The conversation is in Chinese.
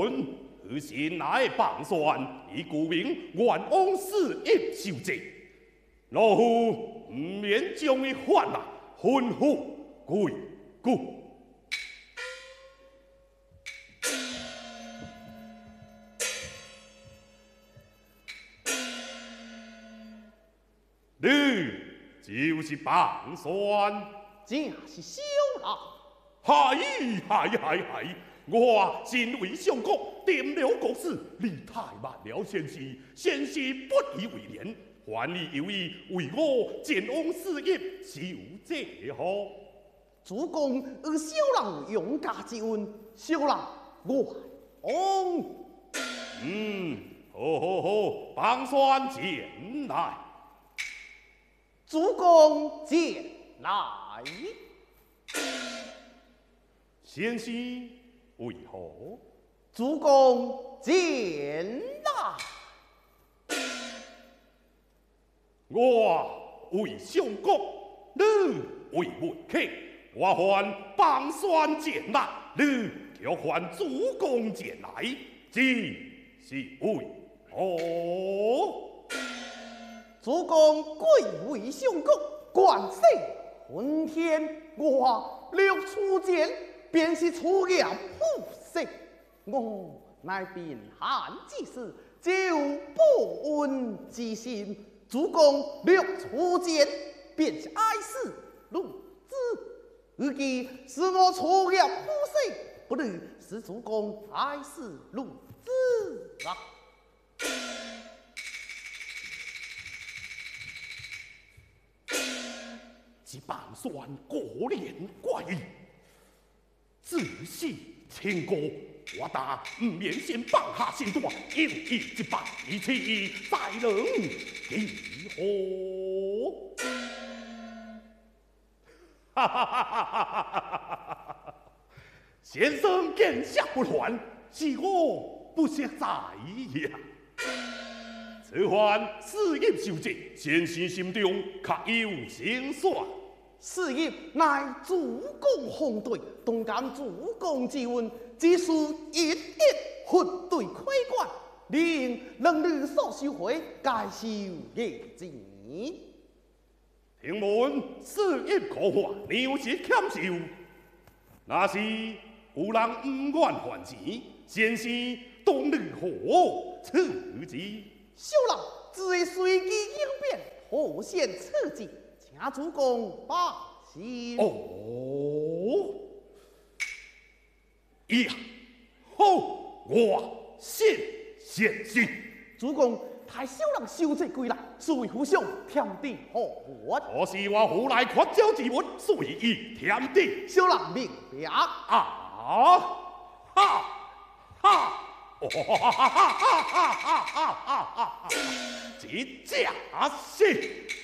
门，而前来帮算，以故名愿往事业受罪。老夫唔免将伊换来，吩咐归故。你就是帮算， 正是小人。 嗨！我身为相国，点了国事，你太慢了先师，先师不以为然，还你有意为我建王事业受这何？ 主公与小人永家之恩，小人愿往。 好，帮算前来。 主公前来。 先师为何？ 主公前来。 我为相国，你为门客，我还帮算前来，你却还主公前来，这是为何？ 主公贵为相国，官势昏天，我六出见便是出言不实，我乃贫寒之士，就报恩之心。主公六出见便是爱事如子，如今使我出言不实，不如使主公爱事如子啊！ 这帮算果然怪异，自是千古，我答唔免先放下身段，有意一败其再能如何？先生见笑不还，是我不识在呀。此番事业受罪，先生心中确有胜算。 事业乃主公奉对，当感主公之恩，只需一一核对亏管，令能力所收回，该受业钱。 听闻事业可还，娘是欠受，若是有人不愿还钱，先生当如何处置？ 小人只会随机应变，好现策计，请主公放心。 哦，呀，好，我信先生。 主公太小人受罪归来，是为父上添地好活。 可是我后来缺少之物，随意添地。 小人明白。 这假是